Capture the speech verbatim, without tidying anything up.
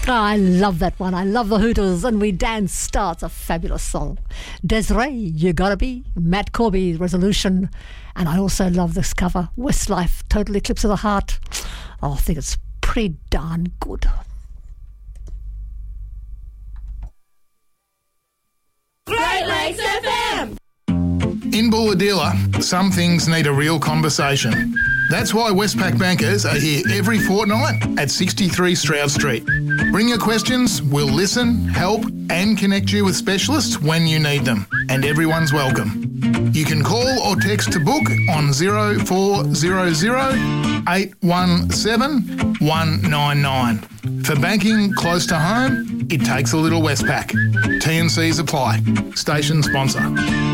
I love that one. I love the Hooters and We Dance Starts, a fabulous song. Desiree, You Gotta Be, Matt Corby, Resolution. And I also love this cover, Westlife, Total Eclipse of the Heart. Oh, I think it's pretty darn good. Great Lakes F M! In Bulahdelah, some things need a real conversation. That's why Westpac bankers are here every fortnight at sixty-three Stroud Street. Bring your questions, we'll listen, help and connect you with specialists when you need them. And everyone's welcome. You can call or text to book on zero four zero zero eight one seven one nine nine. For banking close to home, it takes a little Westpac. T and Cs apply. Station sponsor.